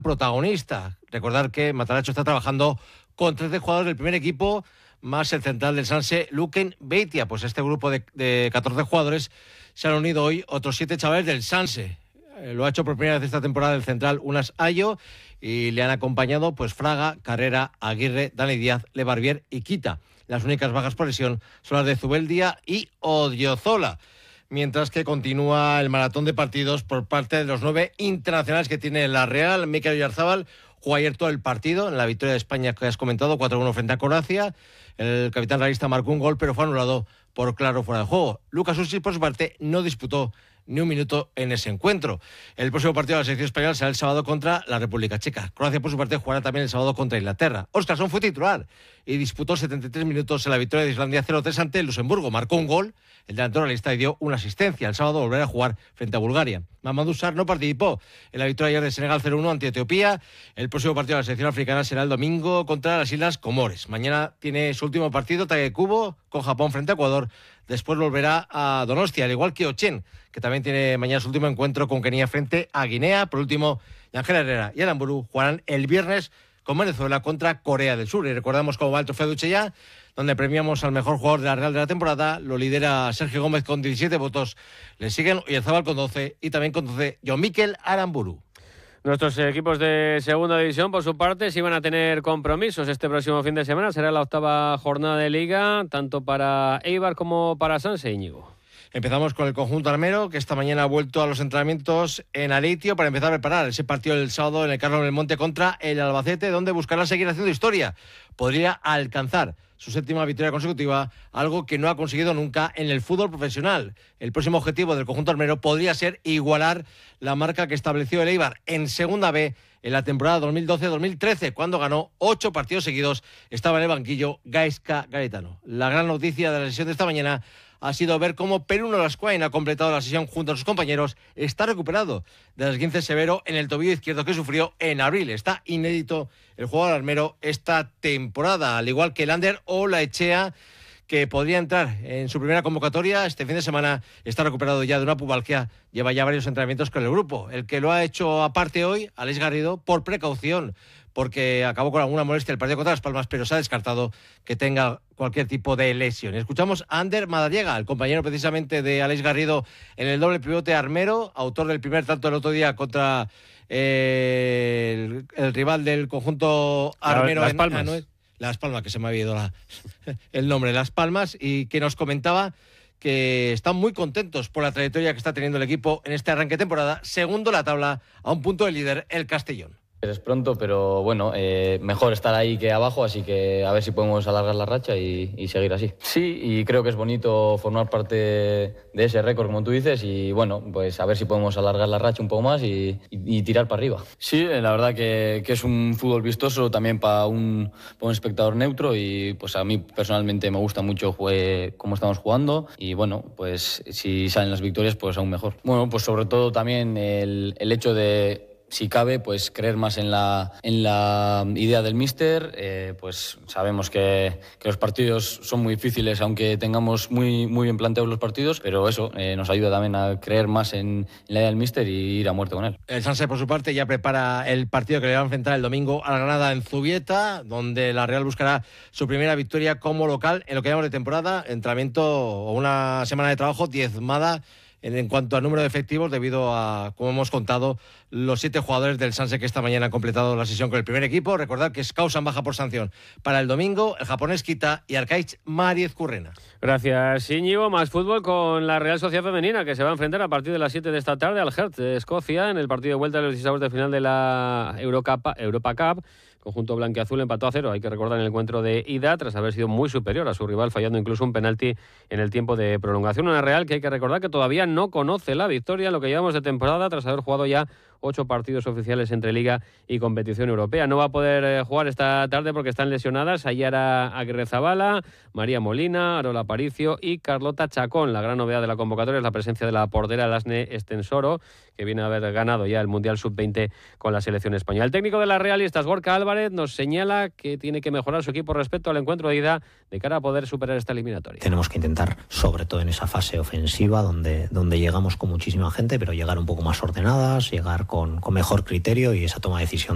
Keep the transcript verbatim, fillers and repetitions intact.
protagonista. Recordar que Mataracho está trabajando con trece jugadores del primer equipo, más el central del Sanse, Luquen Beitia. Pues este grupo de, de catorce jugadores se han unido hoy otros siete chavales del Sanse. Eh, lo ha hecho por primera vez esta temporada el central Unas Ayo, y le han acompañado pues Fraga, Carrera, Aguirre, Dani Díaz, Lebarbier y Quita. Las únicas bajas por lesión son las de Zubeldia y Odriozola. Mientras que continúa el maratón de partidos por parte de los nueve internacionales que tiene la Real. Mikel Oyarzabal jugó ayer todo el partido en la victoria de España que has comentado, cuatro a uno frente a Croacia. El capitán realista marcó un gol, pero fue anulado por claro fuera de juego. Lucas Ursic, por su parte, no disputó ni un minuto en ese encuentro. El próximo partido de la selección española será el sábado contra la República Checa. Croacia, por su parte, jugará también el sábado contra Inglaterra. Óscarsson fue titular y disputó setenta y tres minutos en la victoria de Islandia cero tres ante el Luxemburgo. Marcó un gol, el delantero realista, y dio una asistencia. El sábado volverá a jugar frente a Bulgaria. Mamadou Sarr no participó en la victoria ayer de Senegal cero uno ante Etiopía. El próximo partido de la selección africana será el domingo contra las Islas Comores. Mañana tiene su último partido, Tague Kubo, con Japón frente a Ecuador. Después volverá a Donostia, al igual que Ochen, que también tiene mañana su último encuentro con Kenia frente a Guinea. Por último, Ángel Herrera y Aramburu jugarán el viernes con Venezuela contra Corea del Sur. Y recordamos cómo va el trofeo Duche ya, donde premiamos al mejor jugador de la Real de la temporada. Lo lidera Sergio Gómez con diecisiete votos. Le siguen Oyarzabal con doce y también con doce Jon Mikel Aramburu. Nuestros equipos de segunda división, por su parte, sí van a tener compromisos este próximo fin de semana. Será la octava jornada de Liga, tanto para Eibar como para Sanse, Íñigo. Empezamos con el conjunto armero, que esta mañana ha vuelto a los entrenamientos en Areitio para empezar a preparar ese partido del sábado en el Carlos Belmonte contra el Albacete, donde buscará seguir haciendo historia. Podría alcanzar su séptima victoria consecutiva, algo que no ha conseguido nunca en el fútbol profesional. El próximo objetivo del conjunto armero podría ser igualar la marca que estableció el Eibar en Segunda B en la temporada dos mil doce dos mil trece, cuando ganó ocho partidos seguidos. Estaba en el banquillo Gaizka Garitano. La gran noticia de la sesión de esta mañana ha sido ver cómo Peruno Lascuain ha completado la sesión junto a sus compañeros. Está recuperado del esguince severo en el tobillo izquierdo que sufrió en abril. Está inédito el jugador armero esta temporada, al igual que Lander Olaechea, que podría entrar en su primera convocatoria este fin de semana. Está recuperado ya de una pubalgia, lleva ya varios entrenamientos con el grupo. El que lo ha hecho aparte hoy, Alex Garrido, por precaución, porque acabó con alguna molestia el partido contra Las Palmas, pero se ha descartado que tenga cualquier tipo de lesión. Escuchamos a Ander Madariaga, el compañero precisamente de Alex Garrido en el doble pivote armero, autor del primer tanto el otro día contra eh, el, el rival del conjunto armero. Las Palmas. En, ah, no, Las Palmas, que se me había ido la, el nombre, Las Palmas, y que nos comentaba que están muy contentos por la trayectoria que está teniendo el equipo en este arranque de temporada, segundo la tabla, a un punto del líder, el Castellón. Es pronto, pero bueno, eh, mejor estar ahí que abajo, así que a ver si podemos alargar la racha y, y seguir así. Sí, y creo que es bonito formar parte de ese récord, como tú dices, y bueno, pues a ver si podemos alargar la racha un poco más y, y, y tirar para arriba. Sí, la verdad que, que es un fútbol vistoso también para un, para un espectador neutro, y pues a mí personalmente me gusta mucho jugué, cómo estamos jugando, y bueno, pues si salen las victorias, pues aún mejor. Bueno, pues sobre todo también el, el hecho de, si cabe, pues creer más en la, en la idea del míster. Eh, pues sabemos que, que los partidos son muy difíciles, aunque tengamos muy, muy bien planteados los partidos, pero eso eh, nos ayuda también a creer más en, en la idea del míster y ir a muerte con él. El Sanse, por su parte, ya prepara el partido que le va a enfrentar el domingo a la Granada en Zubieta, donde la Real buscará su primera victoria como local en lo que llamamos de temporada, entrenamiento o una semana de trabajo diezmada en cuanto a número de efectivos, debido a, como hemos contado, los siete jugadores del Sanse que esta mañana han completado la sesión con el primer equipo. Recordad que causan baja por sanción para el domingo el japonés Kita y Arcaiz Mariez Currena. Gracias, Íñigo. Más fútbol con la Real Sociedad Femenina, que se va a enfrentar a partir de las siete de esta tarde al Hertz de Escocia en el partido de vuelta de los dieciséis de final de la Eurocup, Europa Cup. Conjunto blanquiazul empató a cero, hay que recordar, en el encuentro de ida, tras haber sido muy superior a su rival, fallando incluso un penalti en el tiempo de prolongación. Una Real que hay que recordar que todavía no conoce la victoria en lo que llevamos de temporada, tras haber jugado ya ocho partidos oficiales entre Liga y competición europea. No va a poder eh, jugar esta tarde porque están lesionadas Ayara Aguirrezabala, María Molina, Arola Aparicio y Carlota Chacón. La gran novedad de la convocatoria es la presencia de la portera Lasne Estensoro, que viene a haber ganado ya el Mundial sub veinte con la selección española. El técnico de las realistas, Gorka Álvarez, nos señala que tiene que mejorar su equipo respecto al encuentro de ida de cara a poder superar esta eliminatoria. Tenemos que intentar, sobre todo en esa fase ofensiva, donde, donde llegamos con muchísima gente, pero llegar un poco más ordenadas, llegar con, con mejor criterio, y esa toma de decisión